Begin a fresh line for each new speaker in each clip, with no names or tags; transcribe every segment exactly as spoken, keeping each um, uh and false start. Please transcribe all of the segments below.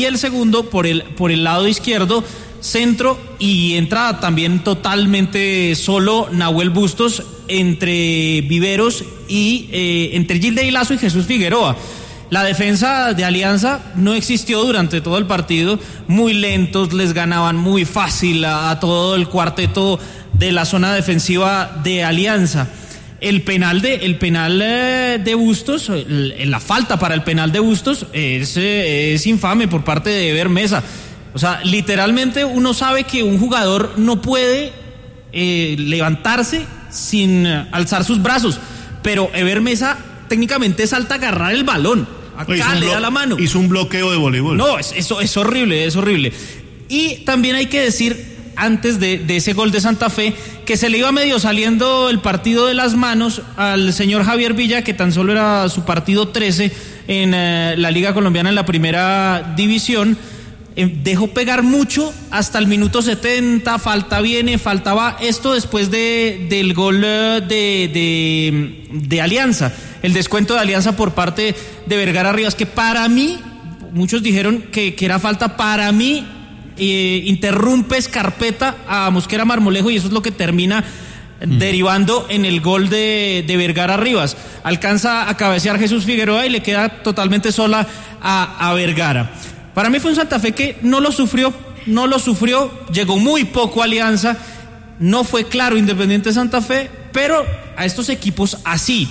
y el segundo por el, por el lado izquierdo, centro, y entra también totalmente solo Nahuel Bustos entre Viveros y eh, entre Gilday Lazo y Jesús Figueroa. La defensa de Alianza no existió durante todo el partido, muy lentos, les ganaban muy fácil a, a todo el cuarteto de la zona defensiva de Alianza. El penal de, el penal de Bustos, el, la falta para el penal de Bustos es, es infame por parte de Eber Mesa. O sea, literalmente uno sabe que un jugador no puede eh, levantarse sin alzar sus brazos, pero Eber Mesa técnicamente salta a agarrar el balón. Acá le da la mano.
Hizo un bloqueo de voleibol.
No, es, eso es horrible, es horrible. Y también hay que decir, antes de, de ese gol de Santa Fe, que se le iba medio saliendo el partido de las manos al señor Javier Villa, que tan solo era su partido trece en eh, la Liga Colombiana en la primera división. Eh, dejó pegar mucho hasta el minuto setenta, falta viene, faltaba esto después de, del gol de, de, de Alianza, el descuento de Alianza por parte de Vergara Rivas, que para mí, muchos dijeron que, que era falta, para mí eh, interrumpe Escarpeta a Mosquera Marmolejo y eso es lo que termina mm. derivando en el gol de, de Vergara Rivas. Alcanza a cabecear Jesús Figueroa y le queda totalmente sola a, a Vergara. Para mí fue un Santa Fe que no lo sufrió, no lo sufrió, llegó muy poco Alianza, no fue claro Independiente Santa Fe, pero a estos equipos así,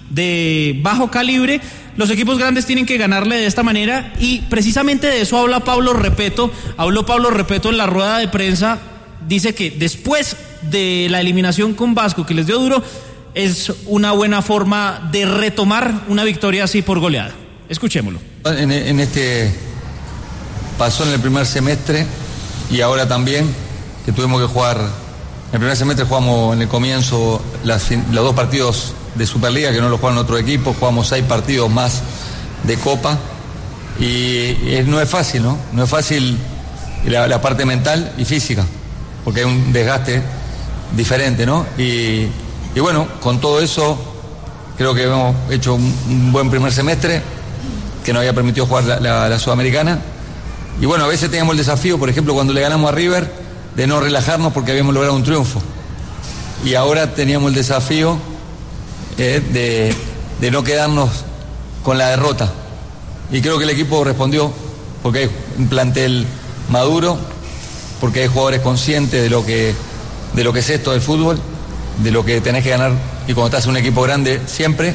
de bajo calibre, los equipos grandes tienen que ganarle de esta manera y precisamente de eso habla Pablo Repeto, habló Pablo Repeto en la rueda de prensa, dice que después de la eliminación con Vasco que les dio duro, es una buena forma de retomar una victoria así por goleada. Escuchémoslo.
En, en este... Pasó en el primer semestre y ahora también, que tuvimos que jugar, en el primer semestre jugamos en el comienzo las, los dos partidos de Superliga, que no los juegan otro equipo, jugamos seis partidos más de Copa y, y no es fácil, ¿no? No es fácil la, la parte mental y física, porque hay un desgaste diferente, ¿no? Y, y bueno, con todo eso, creo que hemos hecho un, un buen primer semestre, que nos había permitido jugar la, la, la Sudamericana. Y bueno, a veces teníamos el desafío, por ejemplo, cuando le ganamos a River, de no relajarnos porque habíamos logrado un triunfo. Y ahora teníamos el desafío eh, de, de no quedarnos con la derrota. Y creo que el equipo respondió, porque hay un plantel maduro, porque hay jugadores conscientes de lo que, de lo que es esto del fútbol, de lo que tenés que ganar, y cuando estás en un equipo grande, siempre.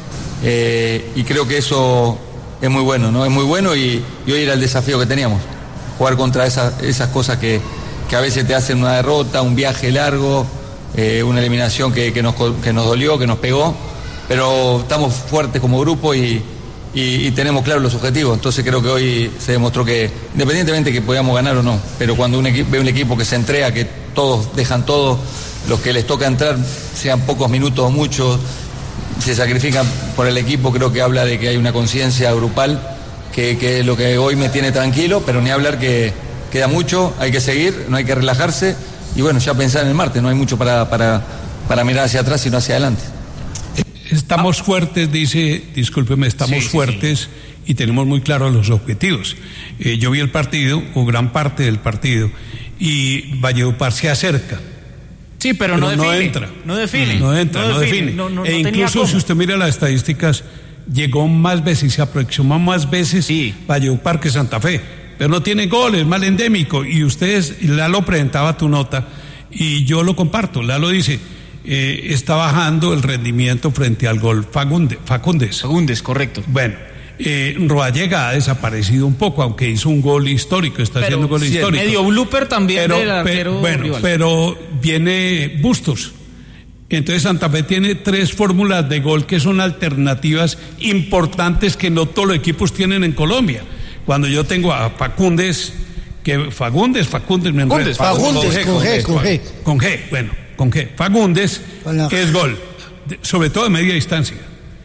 Eh, y creo que eso... es muy bueno, ¿no? Es muy bueno y, y hoy era el desafío que teníamos, jugar contra esas, esas cosas que, que a veces te hacen una derrota, un viaje largo, eh, una eliminación que, que, nos, que nos dolió, que nos pegó, pero estamos fuertes como grupo y, y, y tenemos claros los objetivos, entonces creo que hoy se demostró que, independientemente que podamos ganar o no, pero cuando un equipo, ve un equipo que se entrega, que todos dejan todo, los que les toca entrar, sean pocos minutos o muchos, se sacrifican por el equipo, creo que habla de que hay una conciencia grupal que, que es lo que hoy me tiene tranquilo, pero ni hablar que queda mucho, hay que seguir, no hay que relajarse y bueno, ya pensar en el martes, no hay mucho para, para, para mirar hacia atrás sino hacia adelante.
Estamos ah. fuertes, dice, discúlpeme, estamos sí, fuertes sí, sí. y tenemos muy claros los objetivos. Eh, yo vi el partido, o gran parte del partido, y Valledupar se acerca.
Sí, pero, pero no,
no
define,
entra.
No define.
No entra, no, no define. define. No, no, e no incluso si usted mira las estadísticas, llegó más veces y se aproximó más veces sí. Valledupar que Santa Fe. Pero no tiene goles, mal endémico. Y ustedes, Lalo presentaba tu nota y yo lo comparto. Lalo dice, eh, está bajando el rendimiento frente al gol Fagundes. Fagundes,
Fagundes correcto.
Bueno, eh, Rodallega ha desaparecido un poco, aunque hizo un gol histórico, está pero, haciendo gol sí, histórico.
Medio blooper también
pero,
del arquero
pe, bueno, rival. Pero viene Bustos. Entonces Santa Fe tiene tres fórmulas de gol que son alternativas importantes que no todos los equipos tienen en Colombia. Cuando yo tengo a Fagundes, que Fagundes, Fagundes, me
Fagundes, Fagundes, con G, con G.
Con G, bueno, con G. Fagundes es gol, sobre todo de media distancia.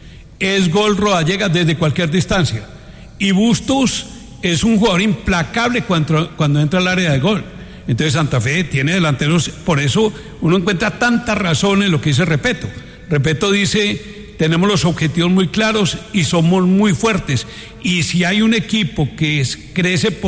Es gol Rodallega desde cualquier distancia. Y Bustos es un jugador implacable cuando, cuando entra al área de gol. Entonces Santa Fe tiene delanteros, por eso uno encuentra tanta razón en lo que dice Repeto. Repeto dice, tenemos los objetivos muy claros y somos muy fuertes. Y si hay un equipo que es, crece por